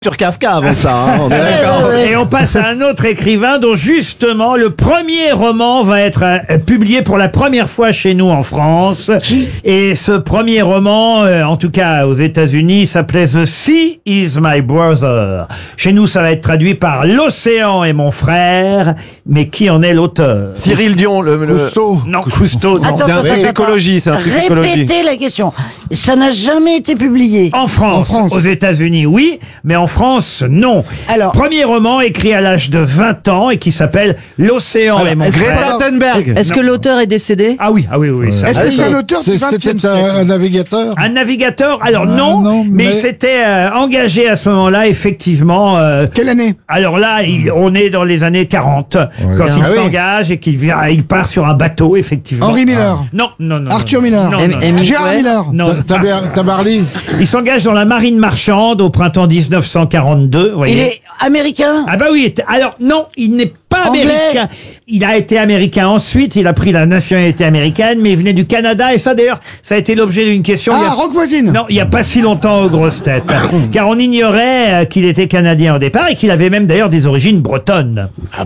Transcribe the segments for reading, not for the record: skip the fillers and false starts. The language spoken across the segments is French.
sur Kafka avant ça, hein, on est d'accord. Et on passe à un autre écrivain dont justement le premier roman va être publié pour la première fois chez nous en France. Et ce premier roman, en tout cas aux États-Unis, s'appelait The Sea is my brother. Chez nous, ça va être traduit par L'océan est mon frère. Mais qui en est l'auteur? Cyril Dion, Cousteau. Non, Cousteau, non. C'est un truc d'écologie, c'est un truc d'écologie. Répétez la question. Ça n'a jamais été publié. En France, aux États-Unis, oui, mais en France, non. Alors, premier roman écrit à l'âge de 20 ans et qui s'appelle L'océan est mon frère. Greta Thunberg. Est-ce que l'auteur est décédé? Ah oui, ça. Est-ce que c'est un auteur du 20e siècle? Un navigateur? Un navigateur? Alors non, mais il s'était engagé à ce moment-là, effectivement. Quelle année? Alors là, on est dans les années 40, quand il s'engage et qu'il part sur un bateau, effectivement. Henri Miller? Non. Arthur Miller? Non. Gérard Miller? Non. Tabarly? Il s'engage dans la marine marchande au printemps 1942. Vous voyez. il est américain? Ah bah oui, alors non, il n'est pas Anglais. américain. Il a été américain ensuite, il a pris la nationalité américaine, mais il venait du Canada, et ça d'ailleurs, ça a été l'objet d'une question. Rock Voisine? Non, il n'y a pas si longtemps aux grosses têtes. Car on ignorait qu'il était canadien au départ, et qu'il avait même d'ailleurs des origines bretonnes.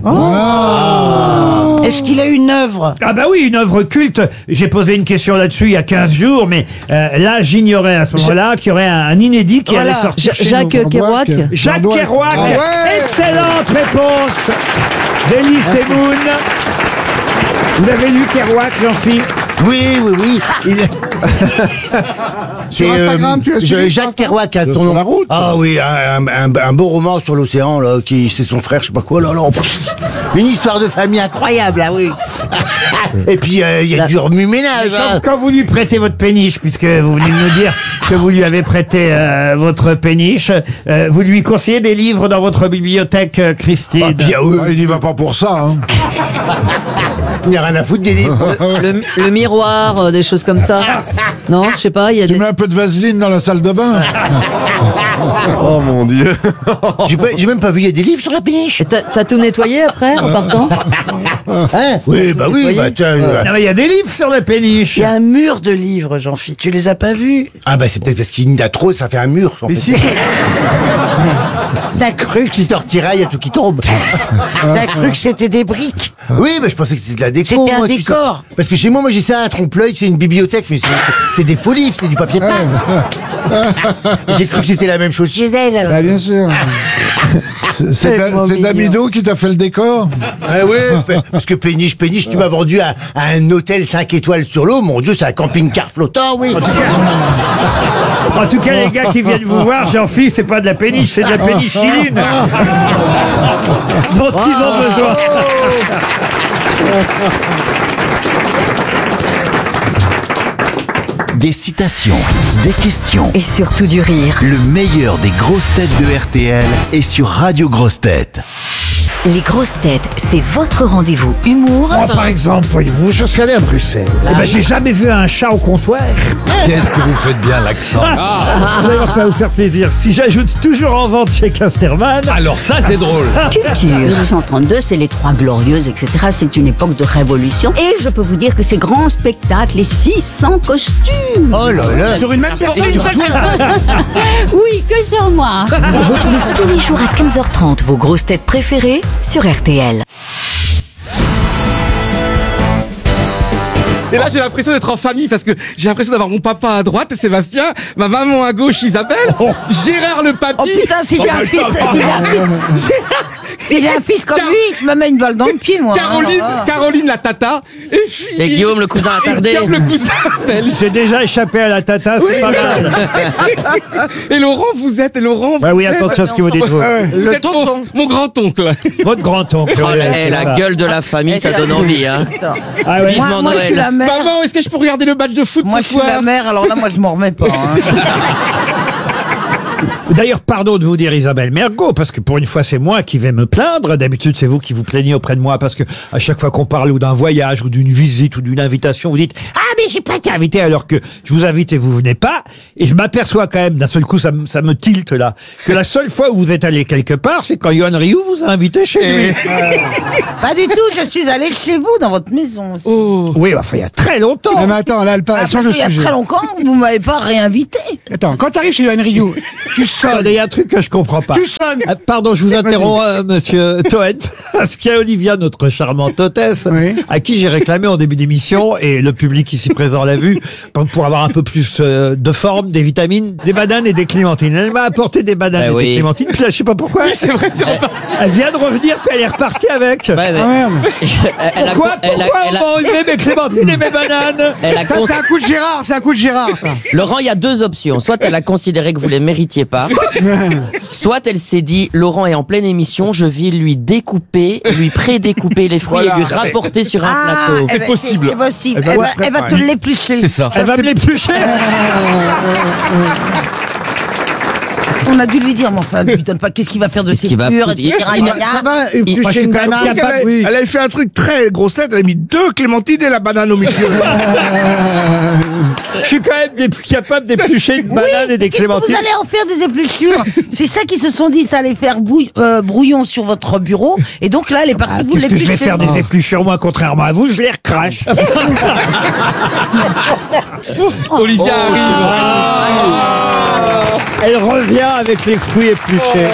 Est-ce qu'il a une œuvre? Ah bah oui, une œuvre culte. J'ai posé une question là-dessus il y a 15 jours, mais là, j'ignorais à ce moment-là qu'il y aurait un inédit qui allait sortir chez nous. Jacques Kerouac. Jacques Kerouac. Ah ouais. Excellente réponse d'Elie Semoun. Vous avez lu Kerouac, Jean-Philippe? Oui. Sur Instagram, tu l'as suivi sur Jacques Instagram? Kerouac, Sur la route. Ah oui, un beau roman sur l'océan, là, c'est son frère, je sais pas quoi, là. Une histoire de famille incroyable, ah oui. Et puis, il y a du remue-ménage, hein. Quand vous lui prêtez votre péniche, puisque vous venez de nous dire que vous lui avez prêté votre péniche, vous lui conseillez des livres dans votre bibliothèque, Christine? Il n'y va pas pour ça, hein. Il n'y a rien à foutre des livres. Le miroir, des choses comme ça. Non, je sais pas, il y a Tu des... mets un peu de vaseline dans la salle de bain. Oh mon Dieu. J'ai même pas vu, il y a des livres sur la péniche. Et T'as tout nettoyé après, en partant? Hein? Oui, tiens. Non, mais il y a des livres sur la péniche. Il y a un mur de livres, Jean-Philippe. Tu les as pas vus? Ah bah c'est peut-être parce qu'il y en a trop, ça fait un mur. En fait. si. T'as cru que Si tu retirais, il y a tout qui tombe. T'as cru que c'était des briques? Oui, mais je pensais que c'était de la déco. C'était un moi, tu sais. décor. Parce que chez moi, j'ai ça, un trompe-l'œil, c'est une bibliothèque, mais c'est des faux livres, c'est du papier peint. J'ai cru que c'était la même chose chez elle. Ah, bien sûr. C'est Damido qui t'a fait le décor? Ah ouais, parce que péniche, tu m'as vendu à un hôtel 5 étoiles sur l'eau. Mon Dieu, c'est un camping-car flottant, oui. En tout cas, les gars qui viennent vous voir, Jean-Philippe, c'est pas de la péniche, c'est de la pénichiline dont ils ont besoin. Des citations, des questions, Et surtout du rire. le meilleur des grosses têtes de RTL est sur Radio Grosses Têtes. Les grosses têtes, c'est votre rendez-vous humour. Moi, par exemple, voyez-vous, je suis allé à Bruxelles. Eh ben, j'ai jamais vu un chat au comptoir. Qu'est-ce que vous faites bien l'accent? D'ailleurs, ça va vous faire plaisir. Si j'ajoute toujours en vente chez Casterman. Alors ça, c'est drôle. Culture. 1932, c'est les Trois Glorieuses, etc. C'est une époque de révolution. Et je peux vous dire que ces grands spectacles, les 600 costumes. Oh là là. Sur une même personne? Oui, que sur moi. Retrouvez tous les jours à 15h30 vos grosses têtes préférées sur RTL. Et là, j'ai l'impression d'être en famille parce que j'ai l'impression d'avoir mon papa à droite, Sébastien, ma maman à gauche, Isabelle, Gérard le papy. Oh putain, si j'ai un fils, si j'ai un fils comme lui, je me mets une balle dans le pied, moi. Caroline la tata. Et puis. Et Guillaume le cousin attardé. Guillaume le cousin belge. J'ai déjà échappé à la tata, c'est pas mal. Et Laurent, vous êtes, Bah oui, attention à ce que vous dites. Vous. Vous êtes mon grand-oncle. Votre grand-oncle. Oh, la gueule de la famille, ça donne envie, hein. Ah ouais. Vivement Moi, je suis la Noël. mère. Maman, est-ce que je peux regarder le match de foot Moi, ce je suis soir? la mère, alors là, moi, je m'en remets pas. Hein. D'ailleurs, pardon de vous dire Isabelle Mergo, parce que pour une fois c'est moi qui vais me plaindre. D'habitude c'est vous qui vous plaignez auprès de moi, parce que à chaque fois qu'on parle ou d'un voyage ou d'une visite ou d'une invitation, vous dites « Ah mais j'ai pas été invité » alors que je vous invite et vous venez pas. Et je m'aperçois quand même, d'un seul coup ça me tilte là, que la seule fois où vous êtes allé quelque part, c'est quand Yoann Rioux vous a invité chez lui. Pas du tout, je suis allée chez vous, dans votre maison aussi. Oh. Oui, enfin il y a très longtemps. Mais attends, là, elle Parce change de qu'il y a sujet. très longtemps, vous m'avez pas réinvité. Attends, quand t'arrives chez Yoann Rioux, tu sonnes. Il y a un truc que je comprends pas. Tu sonnes. Pardon, je vous interromps, monsieur Toen, parce qu'il y a Olivia, notre charmante hôtesse, à qui j'ai réclamé en début d'émission, et le public ici présent l'a vu, pour avoir un peu plus de forme, des vitamines, des bananes et des clémentines. Elle m'a apporté des bananes et des clémentines, puis là, je sais pas pourquoi. Oui, c'est vrai, c'est reparti. Elle vient de revenir, puis elle est repartie avec. Ah merde. Pourquoi on m'a enlevé mes clémentines et mes bananes? Ça, c'est un coup de Gérard, c'est un coup de Gérard, ça. Laurent, il y a deux options. Soit elle a considéré que vous les méritiez pas, soit elle s'est dit, Laurent est en pleine émission, je vais lui découper, lui pré-découper les fruits et lui rapporter sur un plateau. C'est possible. C'est possible. Elle Elle va te l'éplucher. C'est ça. Elle va me l'éplucher. On a dû lui dire, mais enfin, lui donne pas, qu'est-ce qu'il va faire de ses qu'il va pures, foutre etc. Ça va, Moi, je éplucher suis une quand même banane. capable, Elle avait fait un truc très grosse tête, elle a mis 2 clémentines et la banane au milieu. Je suis quand même capable d'éplucher une banane et des Qu'est-ce que vous clémentines. allez en faire des épluchures? C'est ça qu'ils se sont dit, ça allait faire brouillon sur votre bureau. Et donc là, elle est partie vous Qu'est-ce que je vais l'éplucher. faire des épluchures, moi, contrairement à vous, je les recrache. Olivia arrive. Elle revient avec les fruits épluchés.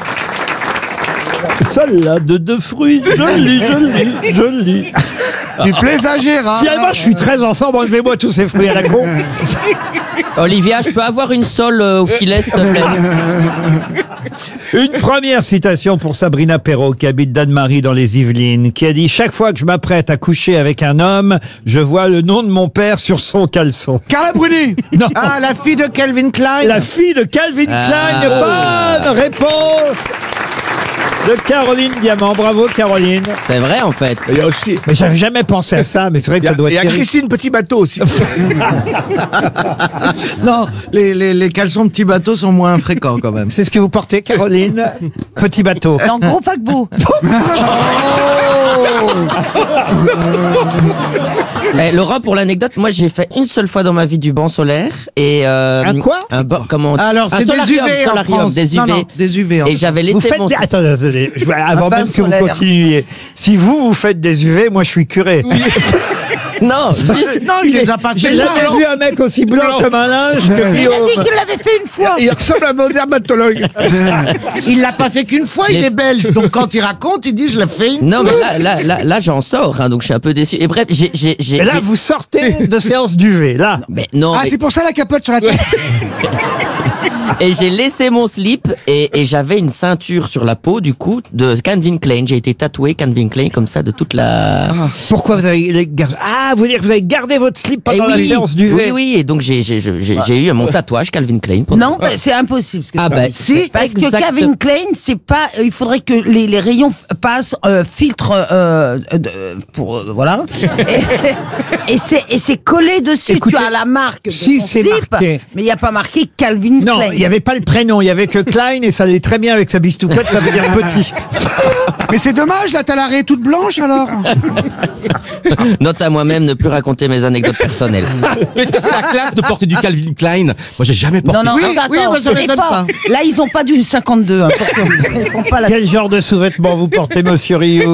Salade de fruits, joli. Tu plais à Gérard. Finalement, je suis très en forme, enlevez-moi tous ces fruits à la con. Olivia, je peux avoir une sole au filet, s'il te plaît? Une première citation pour Sabrina Perrault, qui habite Danemarie dans les Yvelines, qui a dit « Chaque fois que je m'apprête à coucher avec un homme, je vois le nom de mon père sur son caleçon. Carla Bruni. » Non, Ah, la fille de Calvin Klein. la fille de Calvin Klein, bonne réponse de Caroline Diamant. Bravo, Caroline. C'est vrai, en fait. Il y a aussi. Mais j'avais jamais pensé à ça, mais c'est vrai que ça doit Il y être a terrible. Christine Petit Bateau aussi. Non, les caleçons petits bateaux sont moins fréquents quand même. C'est ce que vous portez, Caroline? Petit bateau. Non, gros paquebot. Laurent, pour l'anecdote, moi j'ai fait une seule fois dans ma vie du banc solaire et Un quoi? comment Alors, c'est des solarium, UV en solarium, France. des UV. Non, des UV. Et j'avais Vous laissé faites mon des... Attendez, avant bain même que vous solaire. continuiez. Si vous faites des UV, moi je suis curé. non, juste... Non, il les a pas J'ai fait. jamais vu un mec aussi blanc comme un linge que Il a dit Guillaume. qu'il l'avait fait une fois. Il ressemble à mon dermatologue. Il l'a pas fait qu'une fois, il est belge. Donc quand il raconte, il dit je l'ai fait une Non, mais là j'en sors, hein, donc je suis un peu déçu. Et bref, Et là, vous sortez de séance d'UV, là. Mais non, Ah, mais- c'est pour ça la capote sur la tête. et j'ai laissé mon slip et j'avais une ceinture sur la peau du coup de Calvin Klein. J'ai été tatoué Calvin Klein comme ça de toute la. Pourquoi vous avez gardé... Ah, vous dire que vous avez gardé votre slip Eh pendant la oui, séance d'UV. oui, oui, et donc j'ai eu mon tatouage Calvin Klein. pendant- Non, bah, c'est impossible. Ce que Ah tu ben, dis. Si, parce que exact. Calvin Klein, c'est pas. Il faudrait que les rayons passent filtre pour voilà. Et c'est collé dessus. Écoutez, tu as la marque de si, ton c'est slip, marqué. mais il n'y a pas marqué Calvin Non, Klein. il n'y avait pas le prénom, il y avait que Klein et ça allait très bien avec sa bistouquette, ça veut dire petit. Mais c'est dommage, là, t'as l'arrêt toute blanche alors. Note à moi-même ne plus raconter mes anecdotes personnelles. Mais est-ce que c'est la classe de porter du Calvin Klein? Moi, j'ai jamais porté. Non, non, Oui, attends, oui, moi, ça c'est m'étonne fort. pas. Là, ils ont pas du 52. Hein, ils font pas la... Quel genre de sous-vêtements vous portez, monsieur Rio?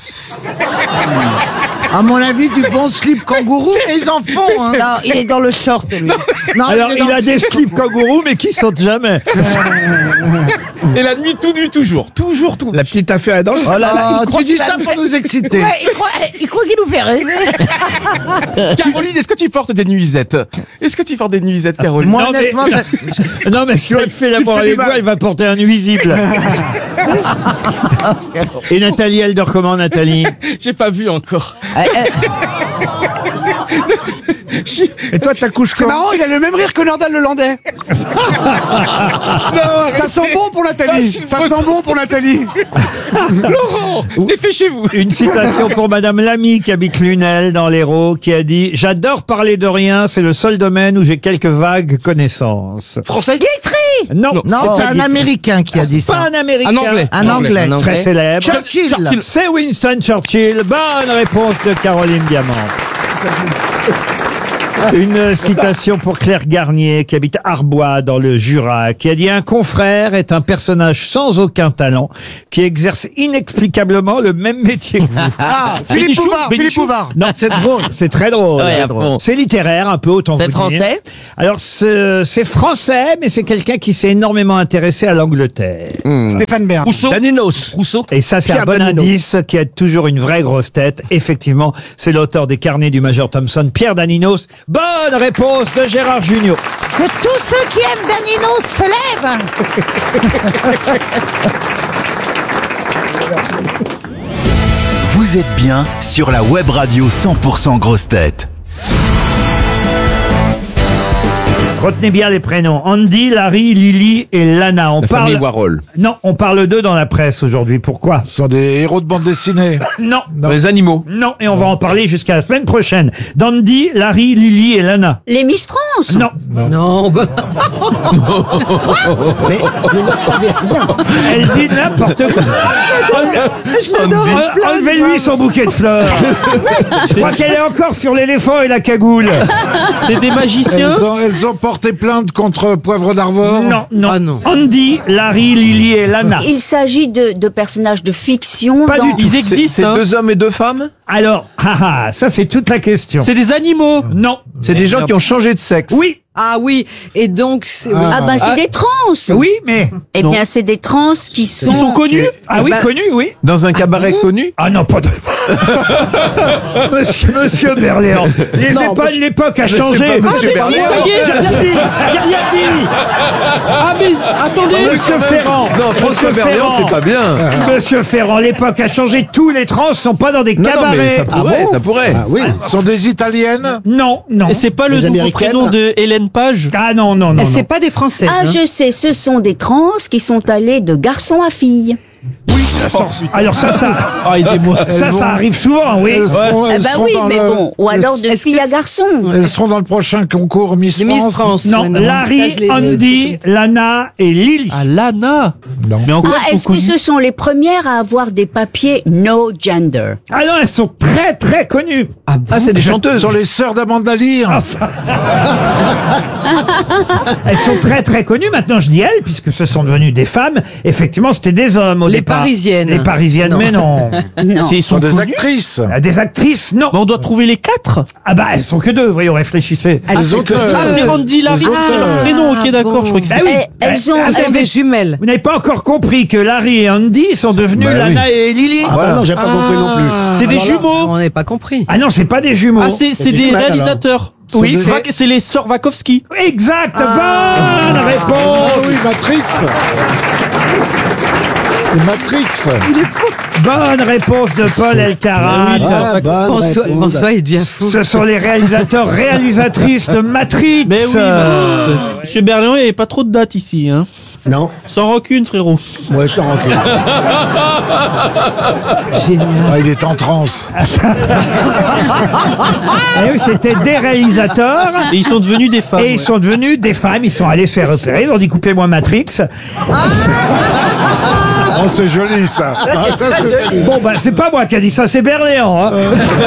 À mon avis, du bon slip kangourou, les enfants. Hein. Non, il est dans le short, lui. Non, Alors, est dans il a le des slip slips kangourous, mais qui sautent jamais. Et la nuit, tout nu, toujours. Toujours, tout. La petite affaire est dans le. Oh là là, il croit tu dis qu'il a ça pour nous exciter. Ouais, il croit qu'il nous fait rêver. Caroline, est-ce que tu portes des nuisettes? Est-ce que tu portes des nuisettes, Caroline? Moi, Non, mais- honnêtement, Non, mais si elle fait l'amour avec moi, elle va porter un nuisible. Et Nathalie, elle dort comment, Nathalie? J'ai pas vu encore. Et toi, tu la couches C'est marrant, il a le même rire que Nordal le Landais. Ça sent bon pour Nathalie. Ça sent bon pour Nathalie. Laurent, dépêchez-vous. Une citation pour Madame Lamy, qui habite Lunel, dans l'Hérault, qui a dit « J'adore parler de rien, c'est le seul domaine où j'ai quelques vagues connaissances. Français? Guitry » Non, non, c'est un Américain qui a dit ça. Pas un Américain. Un Anglais. Un Anglais. Très célèbre. Churchill. C'est Winston Churchill. Bonne réponse de Caroline Diamant. Une citation pour Claire Garnier, qui habite Arbois, dans le Jura, qui a dit « Un confrère est un personnage sans aucun talent, qui exerce inexplicablement le même métier que vous. » Ah, Philippe Bouvard. Non, c'est drôle. C'est très drôle. Ouais, bon. C'est littéraire, un peu, autant C'est vous dire. français? Alors, c'est français, mais c'est quelqu'un qui s'est énormément intéressé à l'Angleterre. Stéphane Bern. Rousseau. Daninos. Rousseau. Et ça, c'est un Pierre bon Daninos. indice qui aide toujours une vraie grosse tête. Effectivement, c'est l'auteur des carnets du Major Thompson, Pierre Daninos. Bonne réponse de Gérard Junior. Que tous ceux qui aiment Daninos se lèvent. Vous êtes bien sur la web radio 100% Grosses Têtes. Retenez bien les prénoms. Andy, Larry, Lily et Lana. On La parle... famille Warhol. Non, on parle d'eux dans la presse aujourd'hui. Pourquoi? Ce sont des héros de bande dessinée. Non. Les animaux. Non, et on va en parler jusqu'à la semaine prochaine. D'Andy, Larry, Lily et Lana. Les Miss France. Non. Non, bah, Elle dit n'importe quoi. Enlevez-lui son bouquet de fleurs. Je crois qu'elle est encore sur l'éléphant et la cagoule. C'est des magiciens. Elles ont porté plainte contre Poivre d'Arvor. Non, non. Ah non. Andy, Larry, Lily et Lana. Il s'agit de personnages de fiction. Pas dans- du tout. Ils existent. C'est hein. 2 hommes et 2 femmes? Alors, ça c'est toute la question. C'est des animaux. Non. C'est des gens qui ont changé de sexe? Oui. ah oui, et donc c'est... Ah ben c'est des trans. Oui, mais... Eh bien c'est des trans qui sont... Ils sont connus. Ah oui, connu, oui. Dans un cabaret connu? Ah non, pas de... Monsieur Berléand, l'époque a changé. Monsieur Ah, mais si, ça y est. Ah mais attendez. Monsieur Ferrand. Non, François Berléand, c'est pas bien. Monsieur Ferrand, l'époque a changé. Tous les trans sont pas dans des Non, non, mais cabarets. ça pourrait, ça pourrait. Ah oui, ce sont des Italiennes. Non, non. Et c'est pas le nouveau prénom de Hélène Page? Ah non, non, non. C'est non. pas des Français. Ah je sais, ce sont des trans qui sont allés de garçon à fille. Alors ça, Ah, aidez-moi. ça arrive souvent, oui. Elles seront, Eh elles ben seront oui, dans mais le- bon, ou alors de Est-ce fille que à c'est- garçon. Elles seront dans le prochain concours Miss Les Miss France. France. Non, ouais, Ça, Larry, je l'ai- Andy, Lana et Lily. Ah Lana. Non. Mais en quoi Ah, elles est-ce sont que connues? ce sont les premières à avoir des papiers no gender? Ah non, elles sont très très connues. Ah, c'est des Ce chanteuses. sont les sœurs d'Amanda Lear. Elles sont très très connues. Maintenant, je dis elles, puisque ce sont devenues des femmes. Effectivement, c'était des hommes au Les départ. Parisiennes. Les Parisiennes, mais non. Non. Ils Ce sont sont des connus. actrices. Des actrices, non. Mais on doit trouver les 4. Ah bah, elles sont que deux, voyons, réfléchissez. Les autres. Ah, c'est Randy Larry, autres, c'est leur prénom. Ok, d'accord. Je crois que Bah c'est. oui. Elles ont... Ah, Elles sont des jumelles. Vous n'avez pas encore compris que Larry et Andy sont devenus Bah Lana et Lily. Ah bah non, j'ai pas compris non plus. C'est des jumeaux. On n'a pas compris. Ah non, c'est pas des jumeaux. Ah, c'est des réalisateurs. Oui, C'est les sœurs Wachowski. Exact, bonne réponse. Ah oui, Matrix. C'est Matrix. Bonne réponse de Paul Elkarat. François, il devient fou. Ce sont les réalisateurs, réalisatrices de Matrix. Mais oui, Monsieur Berléand, il n'y avait pas trop de dates ici. Hein. Non, Sans rancune, frérot. ouais, je t'en recule. Génial. Ah, il est en transe. Et eux, c'était des réalisateurs. Et ils sont devenus des femmes. Et ils sont devenus des femmes, ils sont allés se faire repérer, ils ont dit coupez-moi Matrix. Oh, c'est joli ça. Ah, ça, c'est joli. Bon bah c'est pas moi qui a dit ça, c'est Berléand. Hein.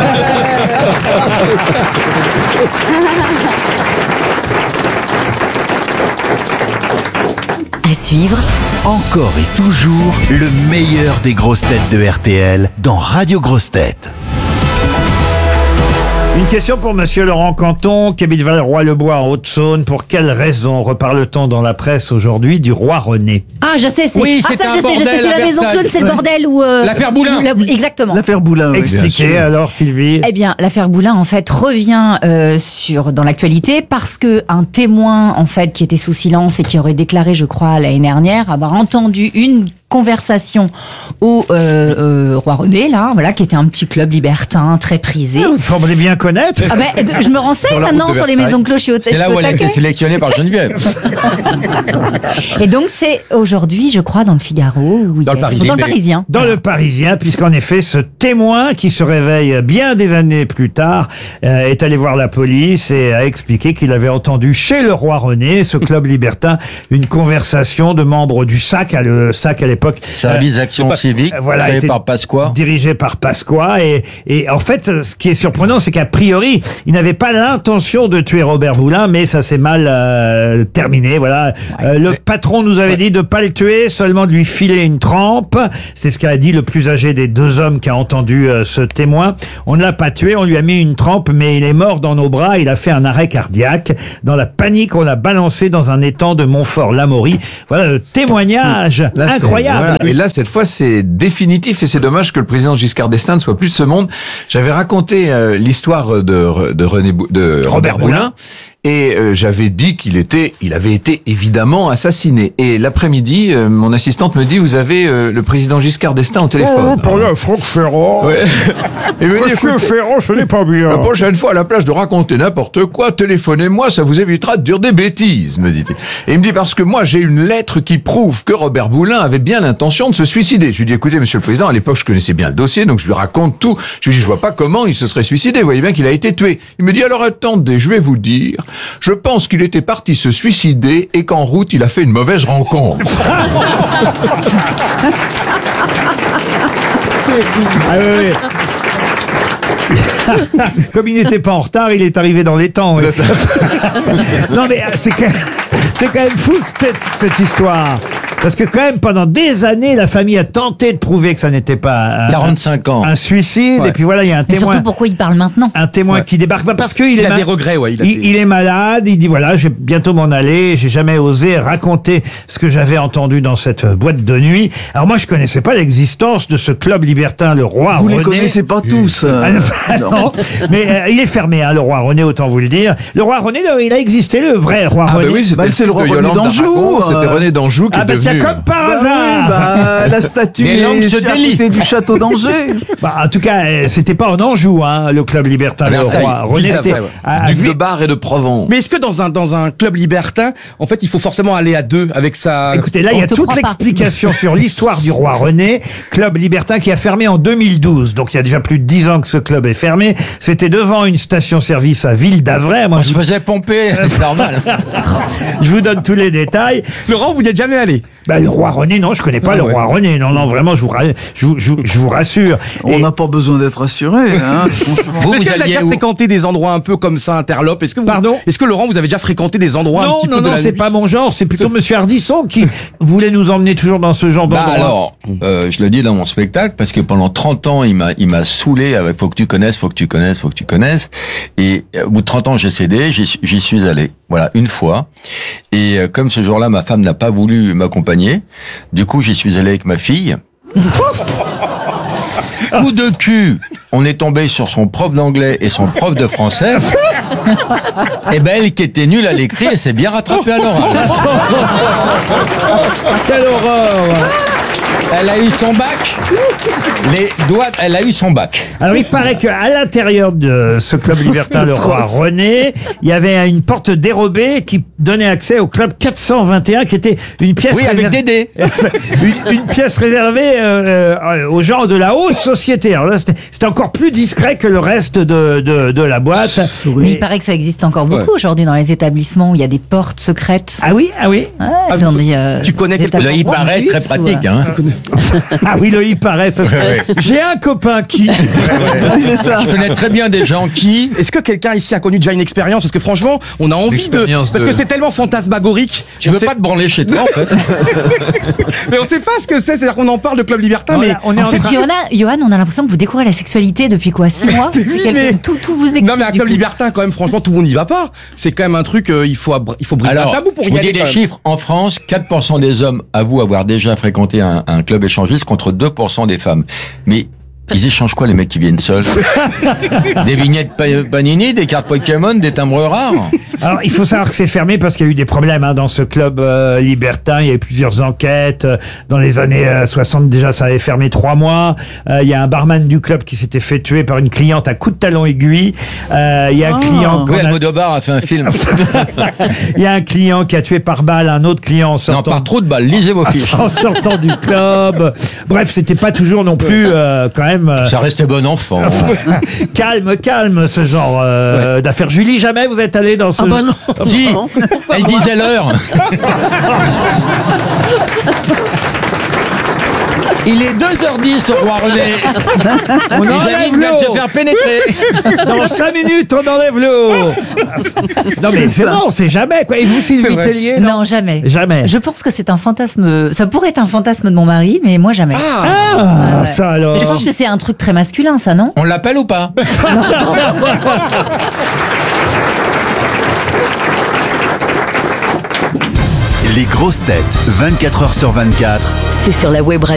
À suivre, Encore et toujours le meilleur des grosses têtes de RTL dans Radio Grosses Têtes. Une question pour monsieur Laurent Canton, qui habite Valeroy-le-Bois en Haute-Saône. Pour quelle raison reparle-t-on dans la presse aujourd'hui du roi René? Ah, je sais, c'est Oui, ah, c'était ça, un je sais, bordel c'est à la maison Versailles. Claude, c'est le bordel où... L'affaire Boulin. Exactement. L'affaire Boulin. oui. Expliquez alors, Sylvie. Eh bien, l'affaire Boulin, en fait, revient dans l'actualité parce que un témoin, en fait, qui était sous silence et qui aurait déclaré, je crois, l'année dernière, avoir entendu une conversation au Roi René, là, voilà, qui était un petit club libertin, très prisé. Vous semblez bien connaître. Ah ben, je me renseigne Sur la maintenant route de sur les Versailles. maisons cloches. C'est là où elle a été sélectionnée par Geneviève. Et donc, c'est aujourd'hui, je crois, dans le Figaro. Ou Dans le Parisien. Dans le Parisien. Dans le Parisien, puisqu'en effet, ce témoin qui se réveille bien des années plus tard est allé voir la police et a expliqué qu'il avait entendu chez le Roi René, ce club libertin, une conversation de membres du SAC. Le SAC à l'époque l'époque. Service d'action civique, créé était par Pasqua. Dirigé par Pasqua. Et en fait, ce qui est surprenant, c'est qu'à priori, il n'avait pas l'intention de tuer Robert Boulin, mais ça s'est mal terminé. Voilà. Le patron nous avait dit de pas le tuer, seulement de lui filer une trempe. C'est ce qu'a dit le plus âgé des deux hommes qui a entendu ce témoin. On ne l'a pas tué, on lui a mis une trempe, mais il est mort dans nos bras. Il a fait un arrêt cardiaque. Dans la panique, on l'a balancé dans un étang de Montfort-l'Amaury. Voilà le témoignage Là, incroyable. voilà. Et là, cette fois, c'est définitif et c'est dommage que le président Giscard d'Estaing ne soit plus de ce monde. J'avais raconté l'histoire de Robert Boulin. Et j'avais dit qu'il avait été évidemment assassiné. Et l'après-midi, mon assistante me dit, vous avez le président Giscard d'Estaing au téléphone. Oh, parlez à Franck Ferrand. Ouais. Et me dit, Monsieur écoutez, Ferrand, ce n'est pas bien. la prochaine fois, à la place de raconter n'importe quoi, téléphonez-moi, ça vous évitera de dire des bêtises, me dit-il. Et il me dit, parce que moi, j'ai une lettre qui prouve que Robert Boulin avait bien l'intention de se suicider. Je lui dis, écoutez, monsieur le président, à l'époque, je connaissais bien le dossier, donc je lui raconte tout. Je lui dis, je vois pas comment il se serait suicidé. Vous voyez bien qu'il a été tué. Il me dit, alors attendez, je vais vous dire. Je pense qu'il était parti se suicider et qu'en route, il a fait une mauvaise rencontre. Ah oui, oui. Comme il n'était pas en retard, il est arrivé dans les temps. Oui. Non mais c'est quand même fou cette histoire. Parce que quand même, pendant des années, la famille a tenté de prouver que ça n'était pas 45 ans. un suicide. Ouais. Et puis voilà, il y a un Mais témoin. surtout, pourquoi il parle maintenant? Un témoin qui débarque. Bah parce qu'il Il a des regrets, ouais. il est malade. Il dit voilà, je vais bientôt m'en aller. J'ai jamais osé raconter ce que j'avais entendu dans cette boîte de nuit. Alors moi, je connaissais pas l'existence de ce club libertin, le Roi Vous René. les connaissez pas tous. Non. Mais il est fermé, hein, le Roi René, autant vous le dire. Le Roi René, il a existé, le vrai Roi Ah René. bah oui, c'était le fils de Yolande d'Aragon, c'était René d'Anjou qui est devenu... Tiens, comme par hasard. Oui, bah, la statue Les langues est se à délient. côté du château d'Angers. Bah, en tout cas, c'était pas en Anjou, hein, le club libertin, le Versailles. Roi René. Versailles, C'était ouais. à Duc de Bar et de Provence. Mais est-ce que dans un club libertin, en fait, il faut forcément aller à deux avec sa... Écoutez, là, il y a On te toute croit pas. l'explication sur l'histoire du Roi René, club libertin qui a fermé en 2012. Donc, il y a déjà plus de 10 ans que ce club est fermé. C'était devant une station-service à Ville d'Avray. Moi, On se faisait pomper, c'est normal. je vous donne tous les détails. Laurent, vous n'y êtes jamais allé? Bah, le Roi René, non, je connais pas le Roi René. Non, non, vraiment, je vous rassure. On Et- n'a pas besoin d'être rassuré, hein, franchement. Vous, Est-ce vous que vous avez alliez déjà où? fréquenté des endroits un peu comme ça, interlopes? Est-ce que Pardon? Est-ce que Laurent, vous avez déjà fréquenté des endroits un Non, petit non, peu de non, la c'est nuit? pas mon genre. C'est plutôt Monsieur Ardisson qui voulait nous emmener toujours dans ce genre Bah d'endroit. alors, je le dis dans mon spectacle parce que pendant 30 ans, il m'a saoulé avec faut que tu connaisses, faut que tu connaisses, faut que tu connaisses. Et au bout de 30 ans, j'ai cédé, j'y suis allé. Voilà, une fois. Et comme ce jour-là, ma femme n'a pas voulu m'accompagner, du coup, j'y suis allé avec ma fille. Coup de cul, on est tombé sur son prof d'anglais et son prof de français. Et ben elle qui était nulle à l'écrit, elle s'est bien rattrapée à l'oral. Quelle horreur! Elle a eu son bac. Les doigts, elle a eu son bac. Alors, il paraît qu'à l'intérieur de ce club libertin, le Roi René, il y avait une porte dérobée qui donnait accès au club 421, qui était une pièce Oui, avec Dédé. une pièce réservée aux gens de la haute société. Alors là, c'était encore plus discret que le reste de la boîte. Mais il paraît que ça existe encore beaucoup aujourd'hui dans les établissements où il y a des portes secrètes. Ah oui, ah oui. Ouais, dans des, Tu connais des quelqu'un? Là, il établissements paraît de très luxe pratique, ou, hein. Ah oui, le il paraît. Ça serait... J'ai un copain qui... Je connais très bien des gens qui... Est-ce que quelqu'un ici a connu déjà une expérience? Parce que franchement, on a envie de... Parce que c'est tellement fantasmagorique. Tu veux pas te branler chez toi, en fait? Mais on sait pas ce que c'est. C'est-à-dire qu'on en parle de club libertin, mais... on est En fait, Johan, on a l'impression que vous découvrez la sexualité depuis quoi? 6 mois? Oui, mais- tout vous explique. Non, mais un club libertin, quand même, franchement, tout le monde n'y va pas. C'est quand même un truc, il faut briser Alors, un tabou pour je y vous aller. dis des quand même. chiffres. En France, 4% des hommes avouent avoir déjà fréquenté un club échangiste contre 2% des femmes. Mais ils échangent quoi, les mecs qui viennent seuls? Des vignettes Panini, des cartes Pokémon, des timbres rares? Alors, il faut savoir que c'est fermé parce qu'il y a eu des problèmes dans ce club libertin. Il y a eu plusieurs enquêtes. Dans les années 60, déjà, ça avait fermé 3 mois. Il y a un barman du club qui s'était fait tuer par une cliente à coup de talon aiguille. Il y a un client... Oui, Almodovar a fait un film. Il y a un client qui a tué par balle un autre client en sortant... Non, par trop de balles. Lisez vos fiches. En sortant du club. Bref, c'était pas toujours non plus quand même... Ça restait bon enfant. calme, ce genre d'affaires. Julie, jamais vous êtes allé dans ce... Ah bah non. Si, elle disait l'heure. Il est 2h10 au roi René. On Les enlève amis viennent l'eau. se faire pénétrer. Dans 5 minutes, on enlève l'eau. Non mais c'est bon, on sait jamais quoi. Et vous, Sylvie vrai. Tellier, Non, jamais. Jamais. Je pense que c'est un fantasme. Ça pourrait être un fantasme de mon mari, mais moi jamais. Ah, Ouais. ça alors. Je pense que c'est un truc très masculin, ça, non? On l'appelle ou pas? Les grosses têtes, 24h sur 24. C'est sur la web radio.